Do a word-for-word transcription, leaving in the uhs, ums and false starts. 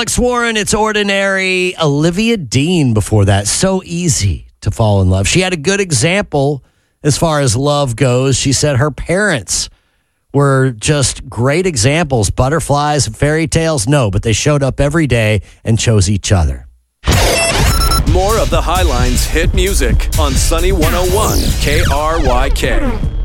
Alex Warren, It's Ordinary. Olivia Dean before that. So easy to fall in love. She had a good example as far as love goes. She said her parents were just great examples. Butterflies and fairy tales? No, but they showed up every day and chose each other. More of the Highlines hit music on Sunny one oh one K R Y K.